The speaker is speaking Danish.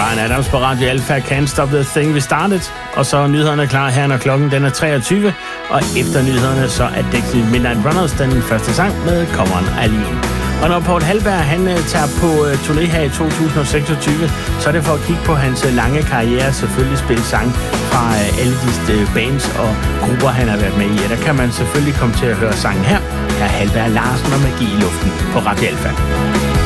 Bryan Adams på Radio Alpha, Can't Stop the Thing We Started. Og så er nyhederne klar her, når klokken den er 23. Og efter nyhederne, så er Dexys Midnight Runners den første sang med Come On Eileen. Og når Paul Hallberg han tager på turné her i 2026, så er det for at kigge på hans lange karriere, selvfølgelig spille sang fra alle de bands og grupper, han har været med i. Og der kan man selvfølgelig komme til at høre sangen her. Her er Hallberg Larsen og Magi i luften på Radio Alpha.